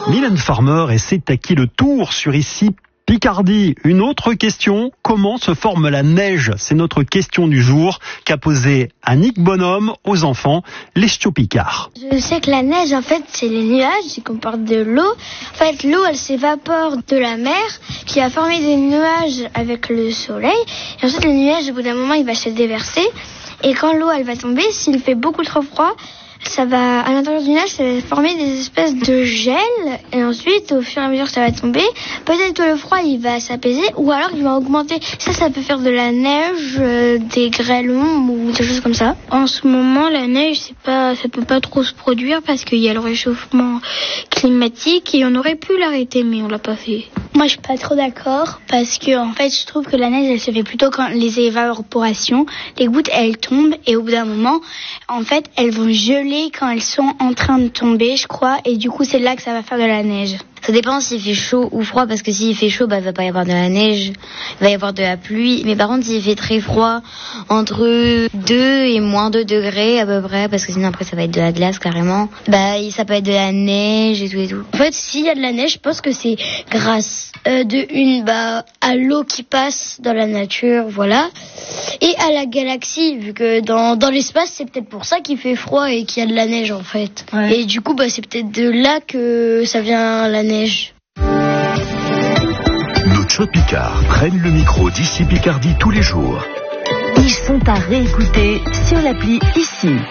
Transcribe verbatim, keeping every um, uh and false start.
Mylène Farmer, et c'est à qui le tour sur Ici Picardie. Une autre question, comment se forme la neige? C'est notre question du jour qu'a posée Annick Bonhomme aux enfants, les Ch'tio-Picards. Je sais que la neige, en fait, c'est les nuages qui comportent de l'eau. En fait, l'eau, elle s'évapore de la mer, qui a formé des nuages avec le soleil. Et ensuite, le nuage, au bout d'un moment, il va se déverser. Et quand l'eau, elle va tomber, s'il fait beaucoup trop froid, ça va, à l'intérieur du nuage, ça va former des espèces de gel. Et ensuite, au fur et à mesure que ça va tomber, peut-être que le froid, il va s'apaiser ou alors il va augmenter. Ça, ça peut faire de la neige, euh, des grêlons ou des choses comme ça. En ce moment, la neige, c'est pas, ça peut pas trop se produire parce qu'il y a le réchauffement climatique et on aurait pu l'arrêter, mais on l'a pas fait. Moi, je suis pas trop d'accord parce que, en fait, je trouve que la neige, elle se fait plutôt quand les évaporations, les gouttes, elles tombent et au bout d'un moment, en fait, elles vont geler quand elles sont en train de tomber, je crois, et du coup, c'est là que ça va faire de la neige. Ça dépend s'il fait chaud ou froid, parce que s'il fait chaud, bah, il va pas y avoir de la neige, il va y avoir de la pluie. Mais par contre, s'il fait très froid, entre deux et moins deux degrés à peu près, parce que sinon après ça va être de la glace carrément, bah ça peut être de la neige et tout et tout. En fait, s'il y a de la neige, je pense que c'est grâce euh, de une bah à l'eau qui passe dans la nature, voilà, et à la galaxie, vu que dans dans l'espace, c'est peut-être pour ça qu'il fait froid et qu'il y a de la neige en fait. Ouais. Et du coup, bah c'est peut-être de là que ça vient la neige. Nos Ch'tio-Picards prennent le micro d'Ici Picardie tous les jours. Ils sont à réécouter sur l'appli Ici.